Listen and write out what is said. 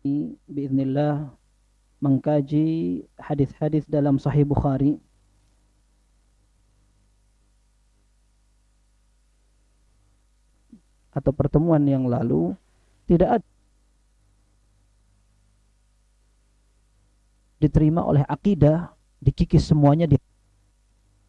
Biiznillah mengkaji hadis-hadis dalam Sahih Bukhari. Atau pertemuan yang lalu tidak ada diterima oleh akidah, dikikis semuanya di